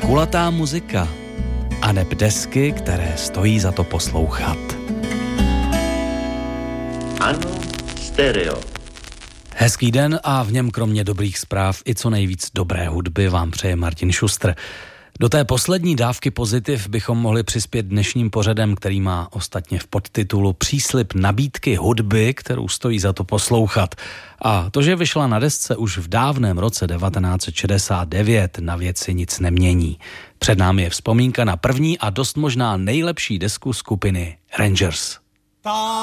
kulatá muzika a neb desky, které stojí za to poslouchat. Ano, stereo. Hezký den a v něm kromě dobrých zpráv i co nejvíc dobré hudby vám přeje Martin Šustr. Do té poslední dávky pozitiv bychom mohli přispět dnešním pořadem, který má ostatně v podtitulu Příslib nabídky hudby, kterou stojí za to poslouchat. A to, že vyšla na desce už v dávném roce 1969, na věci nic nemění. Před námi je vzpomínka na první a dost možná nejlepší desku skupiny Rangers.